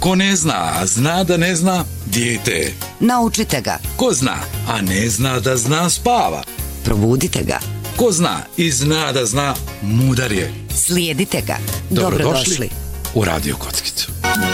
Ko ne zna, a zna da ne zna, dijete. Naučite ga. Ko zna, a ne zna da zna, spava. Probudite ga. Ko zna i zna da zna, mudar je. Slijedite ga. Dobrodošli u Radio Kockicu.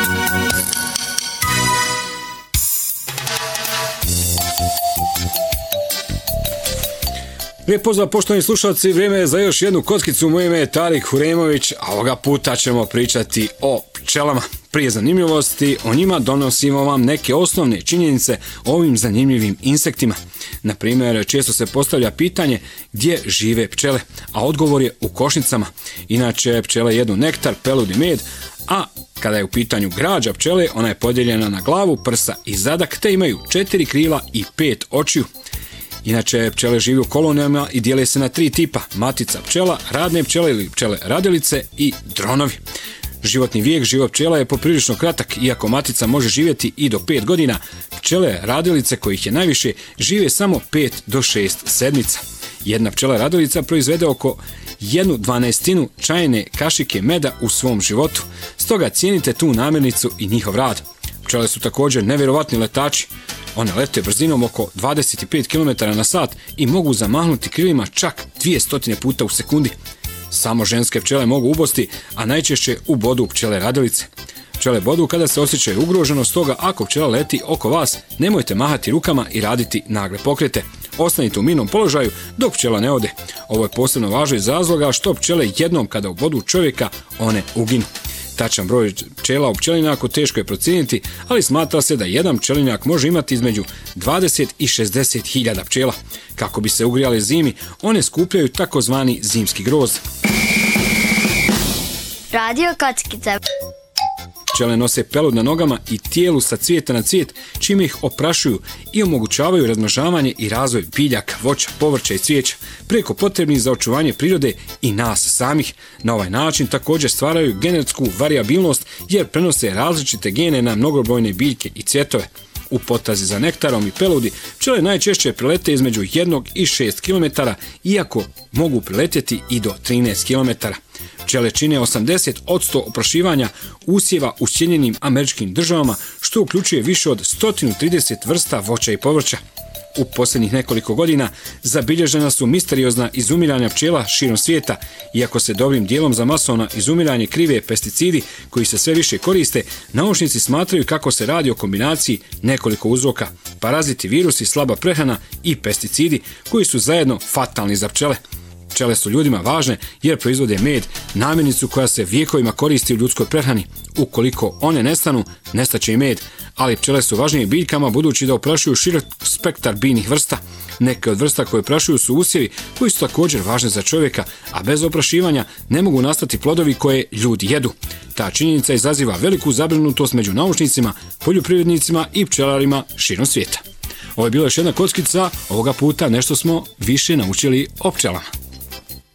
Lijep pozdrav poštovani slušalci, vrijeme je za još jednu kockicu. Moje ime je Tarik Huremović, a ovoga puta ćemo pričati o pčelama. Prije zanimljivosti, o njima donosimo vam neke osnovne činjenice o ovim zanimljivim insektima. Na primjer, često se postavlja pitanje gdje žive pčele, a odgovor je u košnicama. Inače, pčele jedu nektar, pelud i med, a kada je u pitanju građa pčele, ona je podijeljena na glavu, prsa i zadak, te imaju 4 krila i 5 očiju. Inače, pčele žive u kolonijama i dijele se na 3 tipa: matica pčela, radne pčele ili pčele radilice i dronovi. Životni vijek život pčela je poprilično kratak, iako matica može živjeti i do 5 godina. Pčele radilice, kojih je najviše, žive samo 5 do 6 sedmica. Jedna pčela radilica proizvede oko 1/12 čajne kašike meda u svom životu, stoga cijenite tu namirnicu i njihov rad. Pčele su također nevjerovatni letači. One lete brzinom oko 25 km/h i mogu zamahnuti krilima čak 200 puta u sekundi. Samo ženske pčele mogu ubosti, a najčešće ubodu pčele radilice. Pčele bodu kada se osjećaju ugroženo, stoga ako pčela leti oko vas, nemojte mahati rukama i raditi nagle pokrete. Ostanite u mirnom položaju dok pčela ne ode. Ovo je posebno važno iz razloga što pčele jednom kada ubodu čovjeka, one uginu. Tačan broj pčela u pčelinjaku teško je procijeniti, ali smatra se da jedan pčelinjak može imati između 20 i 60 hiljada pčela. Kako bi se ugrijale zimi, one skupljaju takozvani zimski grozd. Radio Kockica. Pčele nose pelud na nogama i tijelu sa cvijeta na cvijet, čime ih oprašuju i omogućavaju razmnožavanje i razvoj biljaka, voća, povrća i cvijeća, preko potrebnih za očuvanje prirode i nas samih. Na ovaj način također stvaraju genetsku varijabilnost jer prenose različite gene na mnogobrojne biljke i cvjetove. U potrazi za nektarom i peludi, pčele najčešće prilete između 1 i 6 km, iako mogu priletjeti i do 13 km. Pčele čine 80% oprašivanja usjeva u Sjedinjenim Američkim Državama, što uključuje više od 130 vrsta voća i povrća. U posljednjih nekoliko godina zabilježena su misteriozna izumiranja pčela širom svijeta. Iako se dobrim dijelom za masovno izumiranje krive pesticidi koji se sve više koriste, naučnici smatraju kako se radi o kombinaciji nekoliko uzroka: paraziti, virusi, slaba prehrana i pesticidi koji su zajedno fatalni za pčele. Pčele su ljudima važne jer proizvode med, namirnicu koja se vijekovima koristi u ljudskoj prehrani. Ukoliko one nestanu, nestaće i med, ali pčele su važnije biljkama budući da oprašuju širok spektar biljnih vrsta. Neke od vrsta koje oprašuju su usjevi koji su također važne za čovjeka, a bez oprašivanja ne mogu nastati plodovi koje ljudi jedu. Ta činjenica izaziva veliku zabrinutost među naučnicima, poljoprivrednicima i pčelarima širom svijeta. Ovo je bila još jedna kockica, ovoga puta nešto smo više naučili o pčelama.